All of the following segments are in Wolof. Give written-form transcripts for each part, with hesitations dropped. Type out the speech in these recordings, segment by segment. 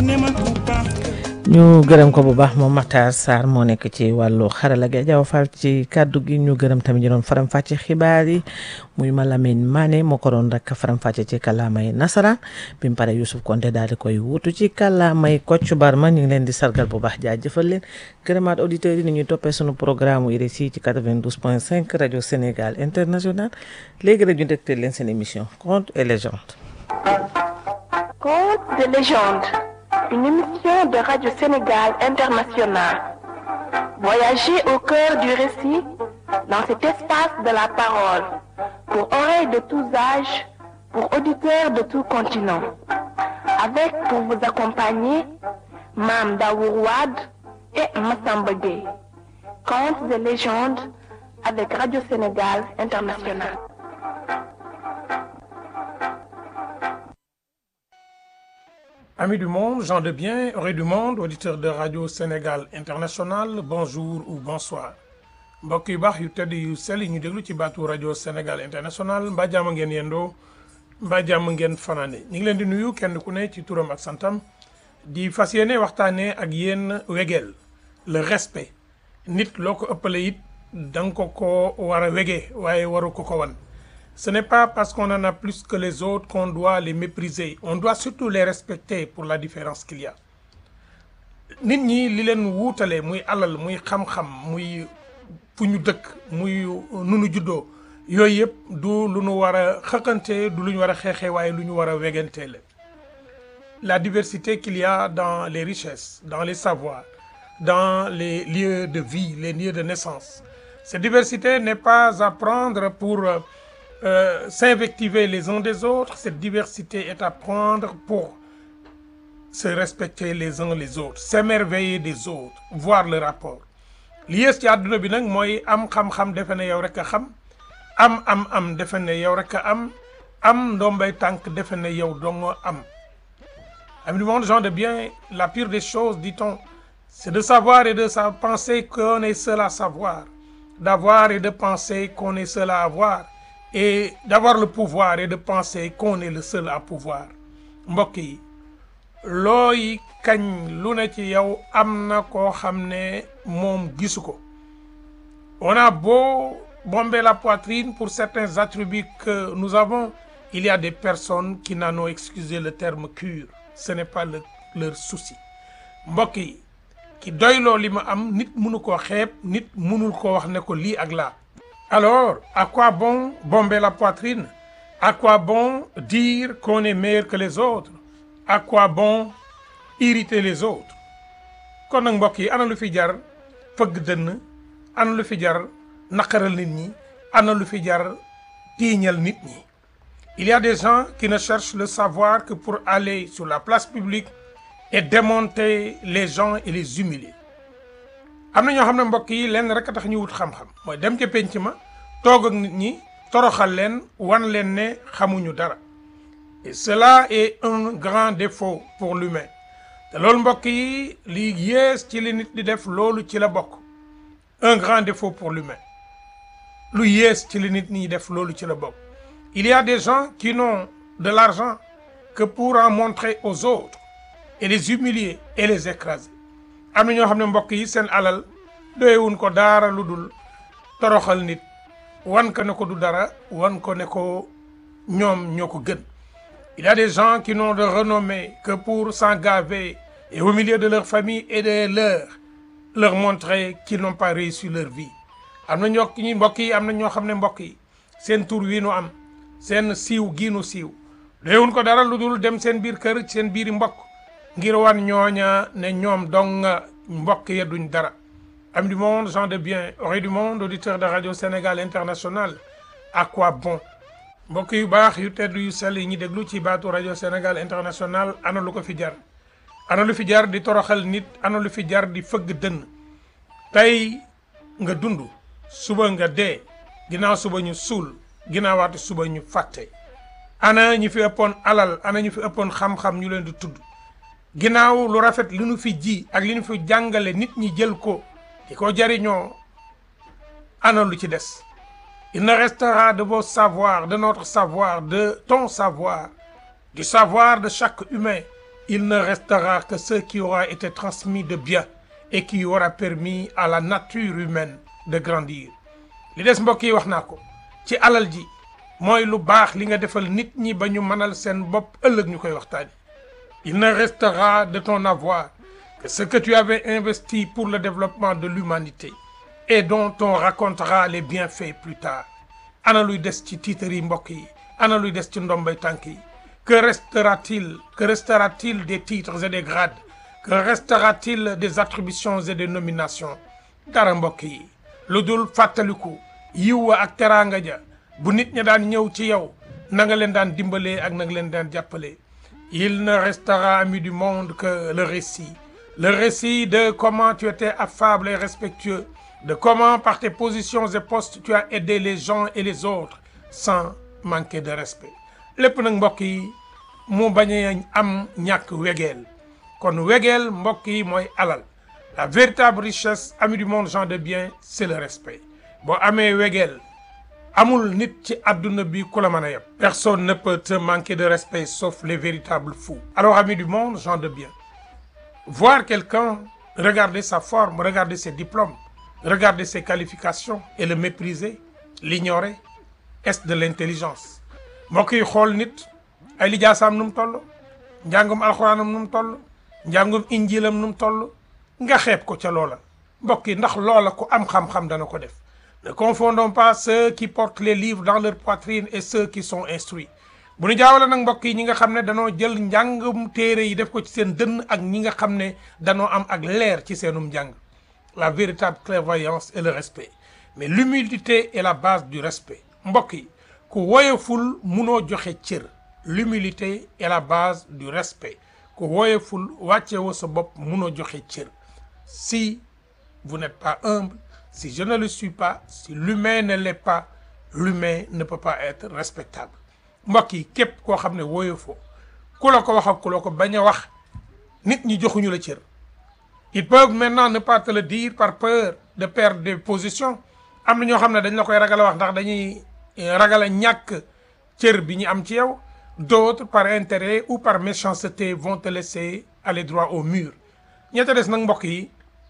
ñu gërëm ko bu baax moom Matar Sarr moo nekk ci wàllu xarala gi Jaw Fall ci kàddu gi ñu gërëm tamit ñu doon faram-fàcce xibaar yi muy Malamine Mané moo ko doon rek faram-fàcce ci kàllaamay nasaraan bi mu pare Youssouf Konté daal di koy wutu ci kàllaamay Kocc Barma ñu ngi leen di sargal bu baax jaajëfal leen gërëmaat auditeurs yi ni ñuy toppee sunu programme RSI ci 92.5 rajo Sénégal International léegi rek ñu dégtal leen seen émission Contes et légendes. Contes de légende, une émission de Radio Sénégal International. Voyagez au cœur du récit dans cet espace de la parole, pour oreilles de tous âges, pour auditeurs de tout continent. Avec pour vous accompagner, Mame Daour Wade et Massamba Gueye. Contes de légende avec Radio Sénégal International. Amis du monde, gens de bien, oreilles du monde, auditeurs de Radio Sénégal International, bonjour ou bonsoir. mbokk yu baax yu tedd yu sell yi ñu déglu ci baatu Radio Sénégal International mbaa jàmm ngeen yendoo mbaa jàmm ngeen fanaane ñu ngi leen di nuyu kenn ku ne ci turam ak santam di fas yéene waxtaanee ak yéen wegeel le respect nit loo ko ëppale it da nga ko war a wege waaye waru ko wan. Ce n'est pas parce qu'on en a plus que les autres qu'on doit les mépriser. On doit surtout les respecter pour la différence qu'il y a. nit ñi li leen wuutale muy alal muy xam-xam muy fu ñu dëkk muy nu nu juddoo yooyu yëpp du lu ñu war a xëqante du lu ñu war a xeexee waaye lu ñu war a wegantee la. La diversité qu'il y a dans les richesses, dans les savoirs, dans les lieux de vie, les lieux de naissance. Cette diversité n'est pas à prendre pour s'invectiver les uns des autres. Cette diversité est à prendre pour se respecter les uns les autres, s'émerveiller des autres, voir le rapport. li yées ci àdduna bi nag mooy am xam-xam defe ne yow rek a xam am defe ne yow rek a am ndombay tànk defe ne yow dongo am. Amis du monde, gens de bien, la pire des choses, dit-on, c'est de savoir et de penser qu'on est seul à savoir, d'avoir et de penser qu'on est seul à avoir, et d'avoir le pouvoir et de penser qu'on est le seul à pouvoir. mbokk yi looy kañ lu ne ci yow am na koo xam ne moom gisu ko. On a beau bomber la poitrine pour certains attributs que nous avons, il y a des personnes qui n'en ont, excusez le terme, cure. Ce n'est pas leur souci. mbokk yi ki doyloo li ma am nit mënu koo xeeb nit mënul koo wax ne ko lii ak laa. Alors, à quoi bon bomber la poitrine? À quoi bon dire qu'on est meilleur que les autres? À quoi bon irriter les autres? kon nag mbokk yi ana lu fi jar fëgg dënn, ana lu fi jar naqaral nit ñi, ana lu fi jar tiiñal nit ñi. Il y a des gens qui ne cherchent le savoir que pour aller sur la place publique et démonter les gens et les humilier. am na ñoo xam ne mbokk yi lenn rek a tax ñu wut xam-xam mooy dem ca penc ma toog ak nit ñi toroxal leen wan leen ne xamuñu dara. Et cela est un grand défaut pour l'humain. te loolu mbokk yi li yées ci li nit di def loolu ci la bokk. Un grand défaut pour l'humain. lu yées ci li nit ñi def loolu ci la bokk. Il y a des gens qui n'ont de l'argent que pour en montrer aux autres et les humilier et les écraser. am na ñoo xam ne mbokk yi seen alal doyewuñ ko daara lu dul toroxal nit wan ko ne ko du dara wan ko ne ko ñoom ñoo ko gën. Il y a des gens qui n'ont de renommée que pour s'en gaver et au milieu de leur famille et de leur montrer qu'ils n'ont pas réussi leur vie. am na ñoo mbokk yi am na ñoo xam ne mbokk yi seen tur wi nu am seen siiw gii nu siiw doyewuñ ko dara lu dul dem seen biir kër seen biiri mbokk ngir wan ñooña ne ñoom dong mbokk ya duñ dara. Amis du monde, gens de bien, oreilles du monde, auditeurs de Radio Sénégal International, à quoi bon? mbokk yu baax yu tedd yu sell yi ñi déglu ci baatu Radio Sénégal International ana lu ko fi jar. ana lu fi jar di toroxal nit, ana lu fi jar di fëgg dënn. tey nga dund suba nga dee ginnaaw suba ñu suul ginnaawaati suba ñu fàtte. ana ñi fi ëppoon alal ana ñu fi ëppoon xam-xam ñu leen di tudd. ginnaaw lu rafet li nu fi ji ak li nu fi jàngale nit ñi jël ko di ko jariñoo ana lu ci des. Il ne restera de vos savoirs, de notre savoir, de ton savoir, du savoir de chaque humain il ne restera que ce qui aura été transmis de bien et qui aura permis à la nature humaine de grandir. li des mbokk yi wax naa ko ci alal ji mooy lu baax li nga defal nit ñi ba ñu mënal seen bopp ëllëg ñu koy waxtaani. Il ne restera de ton avoir que ce que tu avais investi pour le développement de l'humanité et dont on racontera les bienfaits plus tard. Ana luy des ci titre yi mbokk yi, ana luy des ci ndombay tànk yi. Que restera-t-il des titres et des grades? Que restera-t-il des attributions et des nominations? Dara mbokk yi lu dul fàttaliku yiw ak teraanga ja bu nit ña daan ñëw ci yow na nga leen daan dimbalee ak na nga leen daan jàppalee. Il ne restera, amis du monde, que le récit. Le récit de comment tu étais affable et respectueux, de comment par tes positions et postes tu as aidé les gens et les autres sans manquer de respect. lépp nag mbokk yi mu bañ a am ñàkk wegeel kon wegeel mbokk yi mooy alal. La véritable richesse, amis du monde, gens de bien, c'est le respect. boo amee wegeel amul nit ci àdduna bi ku la mën a yeb. Personne ne peut te manquer de respect sauf les véritables fous. Alors amis du monde, gens de bien, voir quelqu'un, regarder sa forme, regarder ses diplômes, regarder ses qualifications et le mépriser, l'ignorer, est de l'intelligence. mbokk yi xool nit ay lijaasaam nu mu toll, njàngum alxuraanam nu mu toll, njàngum injilam nu mu toll, nga xeeb ko ca loola. mbokk yi ndax loola ku am xam-xam dana ko def. Ne confondons pas ceux qui portent les livres dans leur poitrine et ceux qui sont instruits. bu ñu jaawale nag mbokk yi ñi nga xam ne danoo jël njàngum téere yi def ko ci seen dënn ak ñi nga xam ne danoo am ak leer ci seenum njàng. La véritable clairvoyance est le respect, mais l'humilité est la base du respect. mbokk yi ku woyeful munoo joxe cër. L'humilité est la base du respect. ku woyeful wàcceewoo sa bopp munoo joxe cër. Si vous n'êtes pas humble, si je ne le suis pas, si l'humain ne l'est pas, l'humain ne peut pas être respectable. mbokk yi képp koo xam ne woyefoo ku la ko wax ak ku la ko bañ a wax nit ñi joxuñu la cër. Ils peuvent maintenant ne pas te le dire par peur de perdre des positions. am na ñoo xam ne dañ la koy ragal a wax ndax dañuy ragal a ñàkk cër bi ñu am ci yow. D'autres par intérêt ou par méchanceté vont te laisser aller droit au mur. ñetta des nag mbokk yi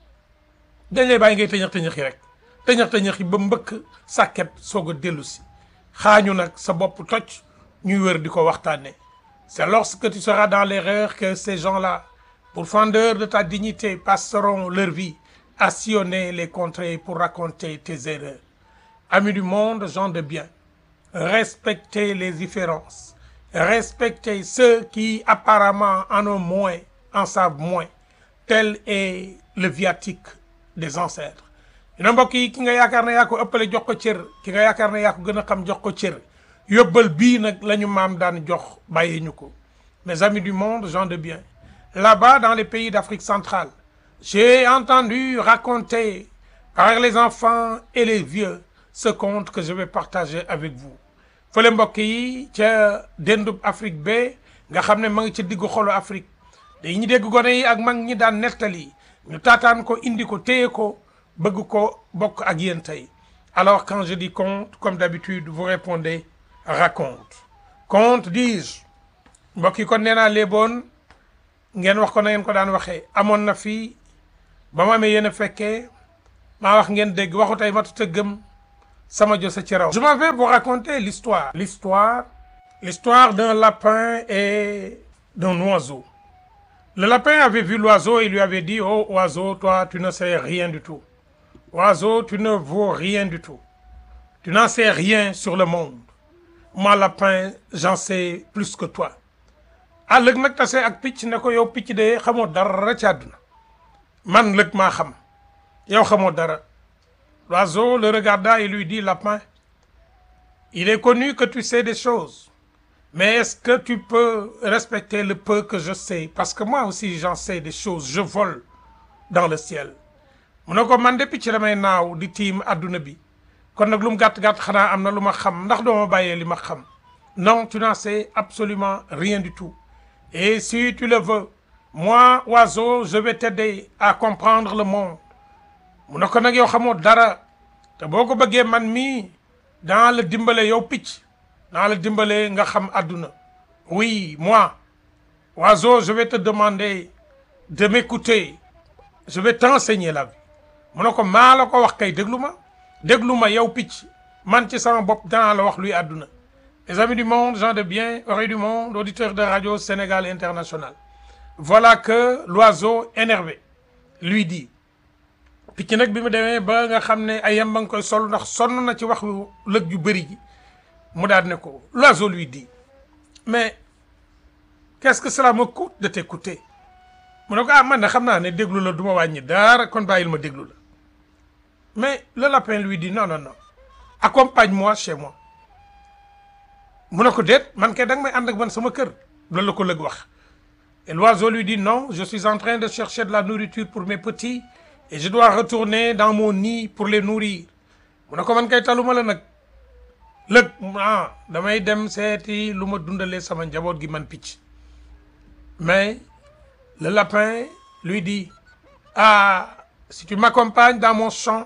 dañ lay bàyyi ngay tëñëx yi rek tëñëx yi ba mbëkk sàkket soog a dellu si xaañu nag sa bopp toj ñuy wër di ko waxtaane. C'est lorsque tu seras dans l'erreur que ces gens-là, pourfendeurs de ta dignité, passeront leur vie à sillonner les contrées pour raconter tes erreurs. Amis du monde, gens de bien, respectez les différences, respectez ceux qui apparemment en ont moins, en savent moins. Tel est le viatique des ancêtres. Dina mbokk yi ki nga yaakaar ne yaa ko ëppale jox ko cër, ki nga yaakaar ne yaa ko gën a xam jox ko cër, yóbbal bii nag la ñu maam daan jox bàyyi ñu ko. Mes amis du monde, gens de bien, là-bas dans les pays d'Afrique centrale, j'ai entendu raconter par les enfants et les vieux ce conte que je vais partager avec vous. fële mbokk yi ca dendub Afrique ba nga xam ne ma ngi ca diggu xolu Afrique dañuy dégg gone yi ak mag ñi daan nettali ñu taataan ko indi ko téye ko bëgg ko bokk ak yéen tey. Alors quand je dis conte, comme d'habitude vous répondez raconte. Conte dis-je mbokk yi kon nee naa léeboon ngeen wax ko na ngeen ko daan waxee amoon na fii ba ma amee yéen a fekkee maa wax ngeen dégg waxu tey matut a gëm sama jo sa ci raw. Je m'en vais vous raconter l'histoire d'un lapin et d'un oiseau. Le lapin avait vu l'oiseau et lui avait dit: oh oiseau, toi tu ne sais rien du tout. Oiseau, tu ne vaux rien du tout. Tu n'en sais rien sur le monde. Moi lapin, j'en sais plus que toi. lëg nag tase ak picc ne ko yow picc de xamoo dara ci àdduna man lëg maa xam yow xamoo dara. L'oiseau le regarda et lui dit: lapin, il est connu que tu sais des choses, mais est-ce que tu peux respecter le peu que je sais? Parce que moi aussi j'en sais des choses, je vole dans le ciel. mu ne ko man de picc damay naaw di tiim àdduna bi kon nag lu mu gàtt-gàtt xanaa am na lu ma xam ndax doo ma bàyyee li ma xam. Non, tu n'en sais absolument rien du tout. Et si tu le veux, moi oiseau, je vais t'aider à comprendre le monde. mu ne ko nag yow xamoo dara te boo ko bëggee man mii dans le dimbale yow picc dans le dimbale nga xam àdduna. Oui, moi Oiseau, je vais te demander de m'écouter. Je vais t'enseigner la vie. mu ne ko maa la ko wax kay déglu ma yow picc man ci sama bopp danaa la wax luy àdduna. Les amis du monde, gens de bien, oreilles du monde, auditeurs de Radio Sénégal International. Voilà que l'oiseau énervé lui dit. picc nag bi mu demee ba nga xam ne ay yam ba nga koy sol ndax sonn na ci wax lëg yu bëri ji mu daal ne ko l'oiseau lui dit mais qu'est-ce que cela me coûte de t'écouter mu ne ko man na xam naa ne déglu la du ma wàññi dara kon bàyyil ma déglu la mais le lapin lui dit non accompagne-moi chez moi mu ne ko déet man kay da nga may ànd ak man sama kër loolu la ko lëg wax et l'oiseau lui dit non je suis en train de chercher de la nourriture pour mes petits et je dois retourner dans mon nid pour les nourrir mu ne ko man kay taluma la nag lëg damay dem seeti lu ma dundalee sama njaboot gi man picc mais le lapin lui dit si tu m'accompagnes dans mon champ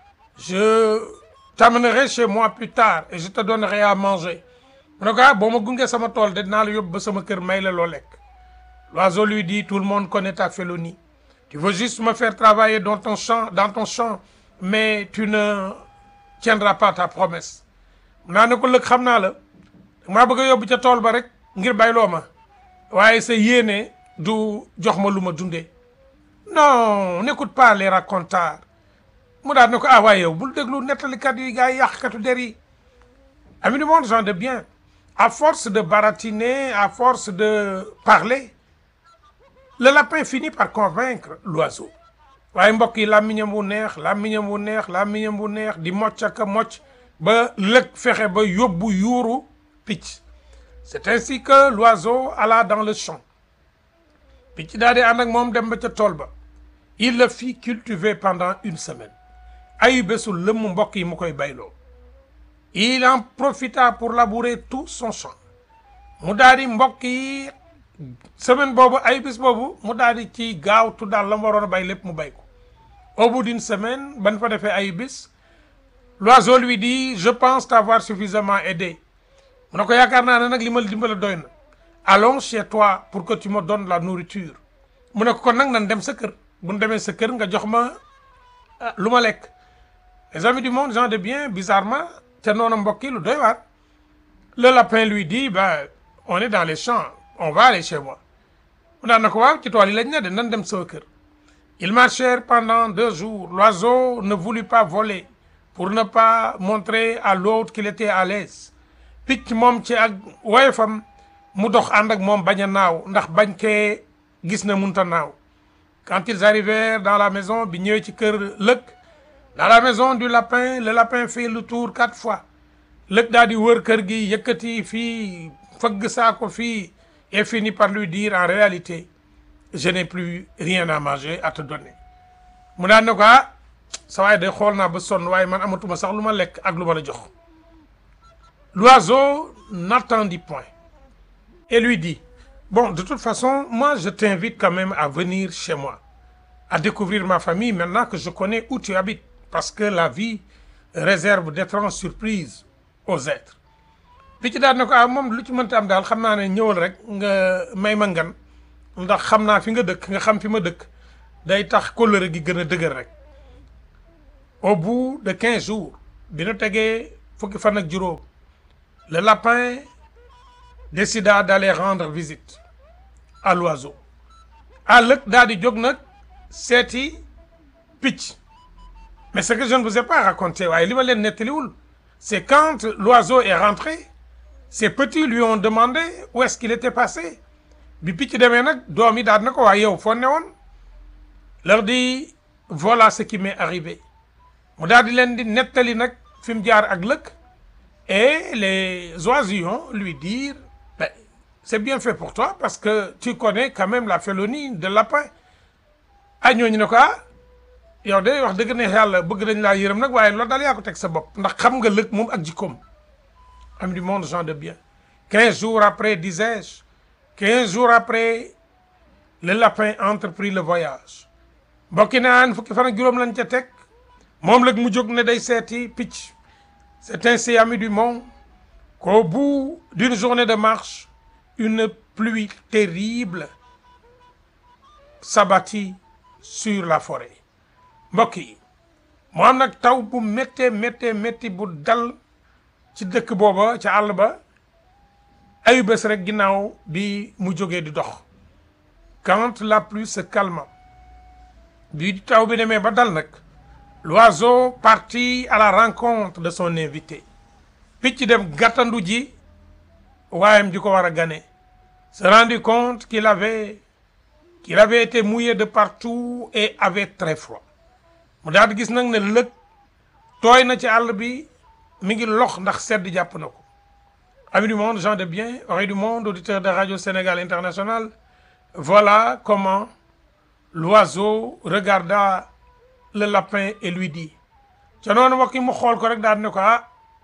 je t'amènerai chez moi plus tard et je te donnerai à manger mu ne ko boo ma gunge sama tool de dinaa la yóbbu ba sama kër may la loo lekk. L'oiseau lui dit tout le monde connaît ta félonie. Tu veux juste me faire travailler dans ton champ mais tu ne tiendras pas ta promesse. naa ne ko lëg xam naa la maa bëgg a yóbbu ca tool ba rek ngir bayloo ma waaye sa yéene du jox ma lu ma dundee. Non n'écoute pas les racontars mu daal ne ko waaye yow bul déglu nettalikat yi gars yi yàqkatu der yi. Amis du monde, gens de bien, à force de baratiner, à force de parler, le lapin finit par convaincre l'oiseau. waaye mbokk yi làmmiñam wu neex di mocc ak a mocc ba lëg fexe ba yóbbu yuuru picc. C'est ainsi que l'oiseau alla dans le champ. picc daal di ànd ak moom dem ba ca tool ba. Il le fit cultiver pendant une semaine. ayu bésu lëmm mbokk yi mu koy bayloo. Il en profita pour labourer tout son champ. mu daal di mbokk yi semaine boobu ay bis boobu mu daal di ci gaawtu daal la mu waroon a bay lépp mu bay ko. Au bout d'une semaine ban fa defee ay bis l'oiseau lui dit je pense t'avoir suffisamment aidé mu ne ko yaakaar naa ne nag li ma dimbale doy na. Allons chez toi pour que tu me donnes la nourriture mu ne ko kon nag nan dem sa kër bu ñu demee sa kër nga jox ma lu ma lekk. Les amis du monde, gens de bien, bizarrement te noonu mbokk yi lu doy waar. Le lapin lui dit on est dans les champs on va aller chez moi mu daan na ko waaw ci tool yi lañ ne de nan dem sama kër. Ils marchèrent pendant 2 jours. L'oiseau ne voulut pas voler pour ne pas montrer à l'autre qu'il était à l'aise. picc moom ci ak woyofam mu dox ànd ak moom bañ a naaw ndax bañ kee gis na munta naaw. Quand ils arrivèrent dans la maison bi ñëwee ci kër lëg dans la maison du lapin le lapin fait le tour 4 fois. lëg daal di wër kër gi yëkkati fii fëgg saako fii et finit par lui dire en réalité je n'ai plus rien à manger à te donner. mu daan ne ko sa waay de xool naa ba sonn waaye man amatuma sax lu ma lekk ak lu ma la jox. L'oiseau n'attendit point et lui dit bon de toute façon moi je t'invite quand même à venir chez moi à découvrir ma famille maintenant que je connais où tu habites parce que la vie réserve d'étranges surprises aux êtres. picc daal ne ko moom lu ci mënta am daal xam naa ne ñëwal rek nga may ma ngan ndax xam naa fi nga dëkk nga xam fi ma dëkk day tax kóllëre gi gën a dëgër rek. Au bout de 15 jours bi nu tegee fukki fan ak juróom le lapin décida d'aller rendre visite à l'oiseau. lëg daal di jóg nag seeti picc. Mais ce que je ne vous ai pas raconté waaye li ma leen nettaliwul c'est quand l'oiseau est rentré ses petits lui ont demandé où est-ce qu'il était passé. bi picc demee nag doom yi daal na ko waaye yow foo ne woon. leur dit voilà ce qui m'est arrivé mu daal di leen di nettali nag fi mu jaar ak lëg et les oisillons lui dirent c'est bien fait pour toi parce que tu connais quand même la félonie de lapin. ñooñu ne ko yow de wax dëgg ne yàlla bëgg nañ laa yërëm nag waaye loolu daal yaa ko teg sa bopp ndax xam nga lëg moom ak jikkoom. Amis du monde, gens de bien. 15 jours après, disais-je, 15 jours après, le lapin entreprit le voyage. mbokki naan fukki fan ak juróom lañ ca teg moom lëg mu jóg ne day seeti picc. C'est ainsi, amis du monde, qu'au bout d'une journée de marche, une pluie terrible s'abattit sur la forêt mbokk yi mu am nag taw bu métti bu dal ci dëkk booba ca àll ba ayu bés rek ginnaaw bi mu jógee di dox quand la pluie se calma bi taw bi demee ba dal nag l'oiseau partit à la rencontre de son invité picc dem gàttandu ji waayam ji ko war a gane se rendit compte qu'il avait été mouillé de partout et avait très froid mu daal di gis nag ne lëg tooy na ci àll bi mi ngi lox ndax sedd jàpp na ko. Amis du monde, gens de bien, oreilles du monde, auditeurs de Radio Sénégal International, voilà comment l'oiseau regarda le lapin et lui dit ca noonu mbokk yi mu xool ko rek daal ne ko ah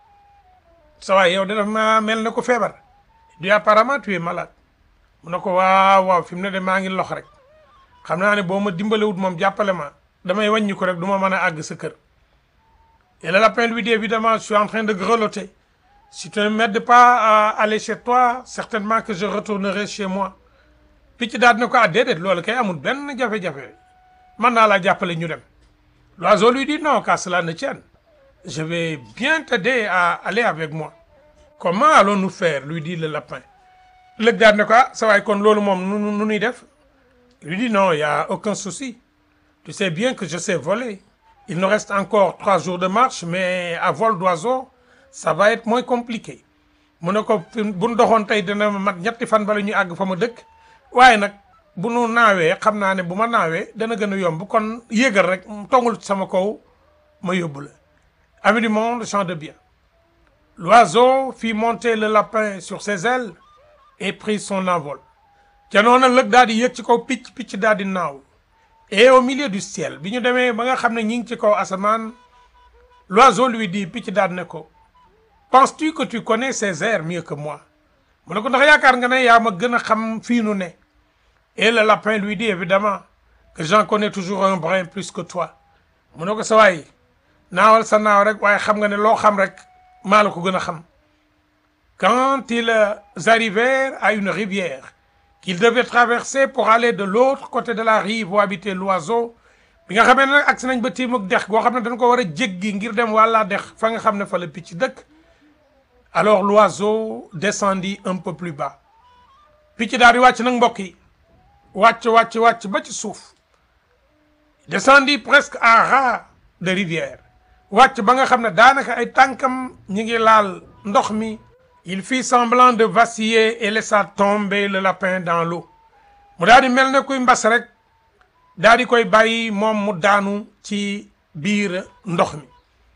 sa waay yow de dafa ma mel ne ko feebar du apparemment tu es malade mu ne ko waaw fi mu ne de maa ngi lox rek xam naa ne boo ma dimbalewut moom jàppale ma damay wàññi ko rek du ma mën a àgg sa kër. Et le lapin lui dit évidemment je suis en train de grelotter. Si tu ne m'aides pas à aller chez toi, certainement que je retournerai chez moi. Picc daal ne ko ah déedéet loolu kay amul benn jafe-jafe mën naa laa jàppale ñu dem. L'oiseau lui dit non, qu'à cela ne tienne. Je vais bien t'aider à aller avec moi. Comment allons-nous faire, lui dit le lapin. Lëg daal ne ko ah sa waay kon loolu moom nu nuy def. Il lui dit non, il y a aucun souci. Tu sais bien que je sais voler. Il nous reste encore 3 jours de marche, mais à vol d'oiseau ça va être moins compliqué mu ne ko bu nu doxoon tey dina mat ñetti fan bala ñu àgg fa ma dëkk waaye nag bu nu naawee xam naa ne bu ma naawee dana gën a yomb kon yéegal rek tongul sama kaw ma yóbbu la. Amis du monde, gens de bien, l'oiseau fit monter le lapin sur ses ailes et prit son envol. ca noonu lëg daal di yéeg ci kaw picc daal di naaw et au milieu du ciel bi ñu demee ba nga xam ne ñi ngi ci kaw asamaan l'oiseau lui dit picc daal ne ko penses-tu que tu connais ces airs mieux que moi mu ne ko ndax yaakaar nga ne yaa ma gën a xam fii nu ne. Et le lapin lui dit évidemment que j'en connais toujours un brin plus que toi mu ne ko sa waay naawal sa naaw rek waaye xam nga ne loo xam rek maa la ko gën a xam. Quand ils arrivèrent à une rivière qu'ils devaient traverser pour aller de l'autre côté de la rive où habitait l'oiseau bi nga xamee ne nag agsi nañ ba tiimug dex goo xam ne dañ ko war a jéggi ngir dem wàllaa dex fa nga xam ne fa la picc dëkk. Alors l'oiseau descendit un peu plus bas picc daal di wàcc nag mbokk yi wàcc ba ci suuf descendit presque à ras de rivière wàcc ba nga xam ne daanaka ay tànkam ñi ngi laal ndox mi. Il fit semblant de vaciller et laissa tomber le lapin dans l'eau mu daal di mel ne kuy mbas rek daal di koy bàyyi moom mu daanu ci biir ndox mi.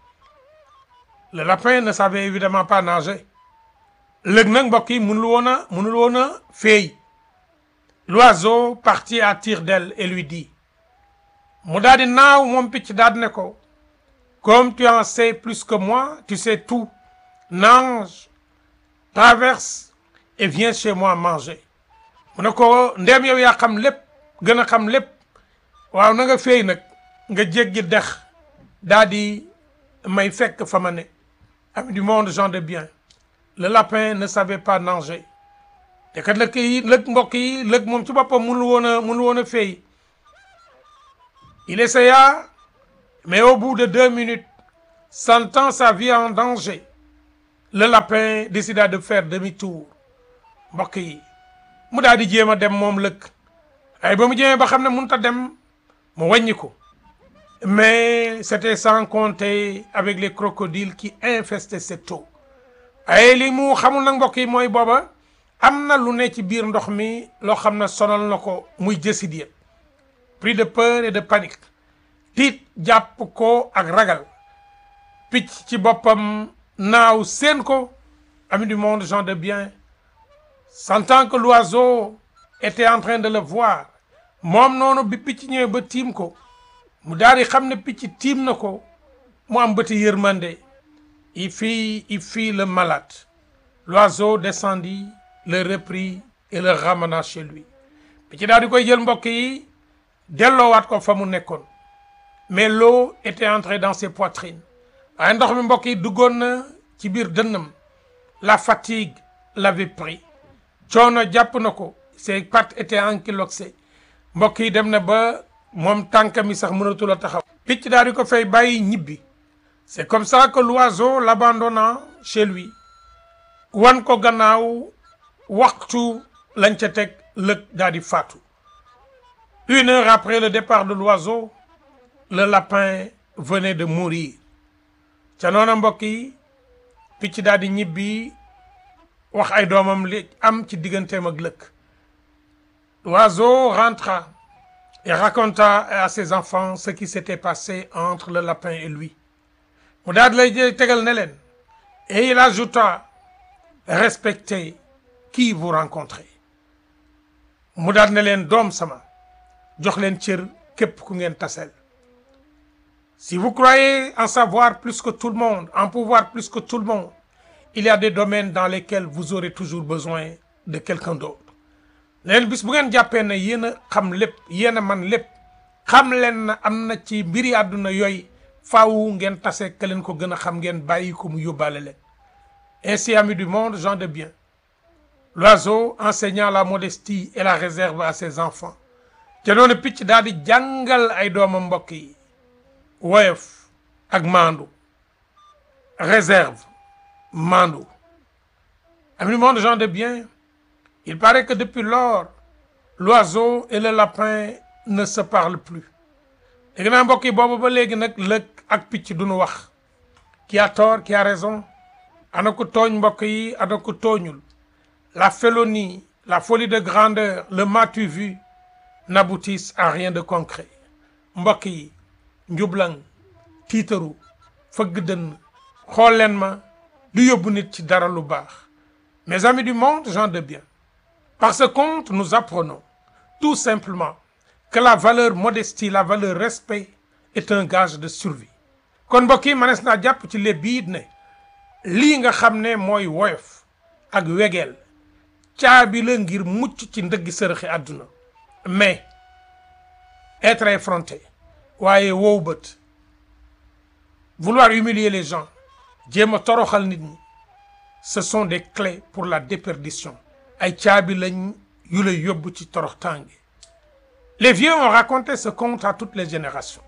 Le lapin ne savait évidemment pas nager lëg nag mbokk yi mënul woon a féey. L'oiseau partit à tire-d'aile et lui dit mu daal di naaw moom picc daal di ne ko comme tu en sais plus que moi, tu sais tout, nage, traverse et viens chez moi manger. mu ne ko ndéem yow yaa xam lépp gën a xam lépp waaw na nga féey nag nga jéggi dex daal di may fekk fa ma ne. Amis du monde, gens de bien, le lapin ne savait pas nager te kat lëg mbokk yi lëg moom ci boppam mënul woon a féey. Il essaya mais au bout de 2 minutes sentant sa vie en danger le lapin décida de faire demi-tour. Mbokk yi mu daal di jéem a dem moom lëg ay ba mu jéemee ba xam ne mënut a dem mu wàññi ko. Mais c'était sans compter avec les crocodiles qui infestaient cette eau. ay li mu xamul nag mbokk yi mooy booba am na lu ne ci biir ndox mi loo xam ne sonal na ko muy jësit ya. Pris de peur et de panique tiit jàpp ko ak ragal picc ci boppam naaw seen ko. Amis du monde, gens de bien, sentant que l'oiseau était en train de le voir moom noonu bi picc ñëwee ba tiim ko mu daal di xam ne picc tiim na ko mu am bëti yërmande. Il fit le malade. L'oiseau descendit, le reprit et le ramena chez lui. Picc daal di koy jël mbokk yi delloowaat ko fa mu nekkoon. Mais l'eau était entrée dans ses poitrines. waaye ndox mi mbokk yi duggoon na ci biir dënnam. La fatigue l'avait pris. coono jàpp na ko ses pattes étaient ankylosées mbokk yi dem na ba moom tànka mi sax mënatul a taxaw. picc daal di ko fay bàyyi ñibbi. C'est comme ça que l'oiseau l'abandonna chez lui wan ko gannaaw waxtu lañ ca teg lëg daal di faatu. 1 heure après le départ de l'oiseau le lapin venait de mourir. ca noona mbokk yi picc daal di ñibbi wax ay doomam li am ci digganteem ak lëg. L'oiseau rentra et raconta à ses enfants ce qui s'était passé entre le lapin et lui. mu daal lay tegal ne leen et il ajouta respectez qui vous rencontrez. mu daal ne leen doom sama jox leen cër képp ku ngeen tasel. si vous croyez en savoir plus que tout le monde, en pouvoir plus que tout le monde, il y a des domaines dans lesquels vous aurez toujours besoin de quelqu'un d'autre. leen bis bu ngeen jàppee ne yéen a xam lépp yéen a man lépp xam leen na am na ci mbiri àdduna yooyu faaw ngeen tase ka leen ko gën a xam ngeen bàyyi ko mu yóbbaale leen. Ainsi, amis du monde, gens de bien, l'oiseau enseignant la modestie et la réserve à ses enfants. te noonu picc daal di jàngal ay doomam mbokk yi woyof ak maandu, réserve, maandu. Amis du monde, gens de bien, il paraît que depuis lors, l'oiseau et le lapin ne se parlent plus. léegi naa mbokk yi boobu ba léegi nag lëg ak picc duñu wax. qui a tort, qui a raison? ana ko tooñ mbokk yi ana ko tooñul. la félonie, la folie de grandeur, le m'as-tu vu n'aboutissent à rien de concret. mbokk yi njublang tiitaru fëgg dënn xool leen ma du yóbbu nit ci dara lu baax. Mes amis du monde, gens de bien, par ce conte nous apprenons tout simplement que la valeur modestie, la valeur respect est un gage de survie. kon mbokk yi manees naa jàpp ci léeb bii ne lii nga xam ne mooy woyof ak wegeel caabi la ngir mucc ci ndëggi sërëxi àdduna. mais être effronté waaye wow bët, vouloir humilier les gens, jéem a toroxal nit ñi, ce sont des clés pour la déperdition. ay caabi lañ yu lay yóbbu ci torox tànge. Les vieux ont raconté ce conte à toutes les générations.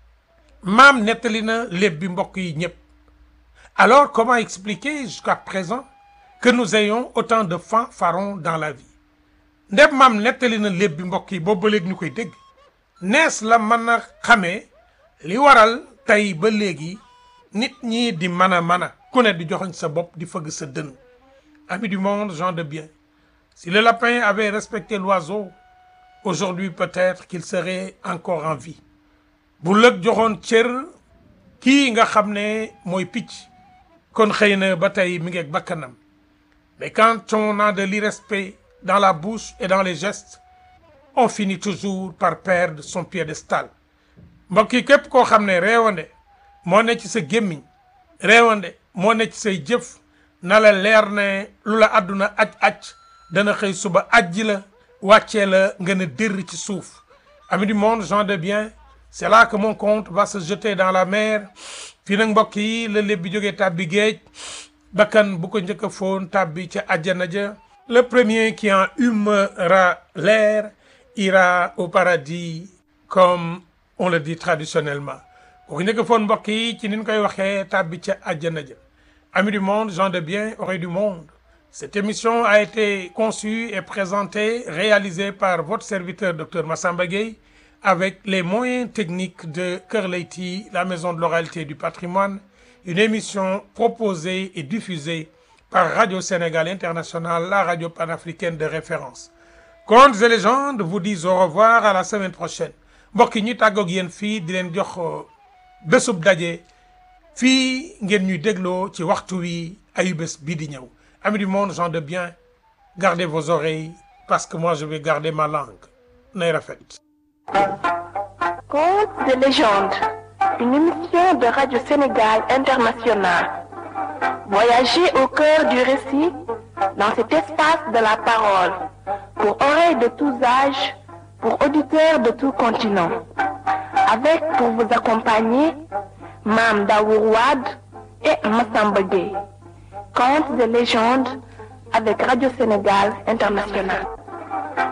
maam nettali na léeb bi mbokk yi ñëpp. Alors comment expliquer jusqu'à présent que nous ayons autant de fanfarons dans la vie? ndeb maam nettali na léeb bi mbokk yi boobu ba léegi ñu koy dégg. nees la mën a xamee li waral tey ba léegi nit ñi di mën a ku ne di joxoñ sa bopp di fëgg sa dënn. Amis du monde, gens de bien, si le lapin avait respecté l'oiseau, aujourd'hui peut-être qu'il serait encore en vie. bu lëg joxoon cër kii nga xam ne mooy picc kon xëy na ba tey mi ngi ak bakkanam. mais quand on a de l'irrespect dans la bouche et dans les gestes, on finit toujours par perdre son piédestal. mbokk yi képp koo xam ne réewande moo ne ci sa gémmiñ, réewande moo ne ci say jëf, na la leer ne lu la àdduna aj dana xëy suba ajji la wàccee la nga ne dërr ci suuf. Amis du monde, gens de bien, c'est là que mon conte va se jeter dans la mer. fii nag mbokk yi la léeb bi jógee tàbbi géej, bakkan bu ko njëkk a foon tàbbi ca àjjana ja. Le premier qui en humera l'air ira au paradis, comme on le dit traditionnellement. bu ko njëkk a foon mbokk yi ci ni ñu koy waxee tàbbi ca àjjana ja. Amis du monde, gens de bien, oreilles du monde, cette émission a été conçue et présentée, réalisée par votre serviteur Dr Massamba Gueye, avec les moyens techniques de Kër Leyti, la maison de l'oralité et du patrimoine, une émission proposée et diffusée par Radio Sénégal International, la radio panafricaine de référence. Contes et légendes vous disent au revoir à la semaine prochaine. mbokk yi ñu tàggoog yéen fii di leen jox bésub daje fii ngeen ñuy dégloo ci waxtu wi ayu bés bii di ñëw. Amis du monde, gens de bien, gardez vos oreilles parce que moi je vais garder ma langue. nay rafet. Contes de légende, une émission de Radio Sénégal International. Voyagez au cœur du récit dans cet espace de la parole, pour oreilles de tous âges, pour auditeurs de tout continent. Avec pour vous accompagner Mame Daour Wade et Massamba Gueye. Contes de légende avec Radio Sénégal International.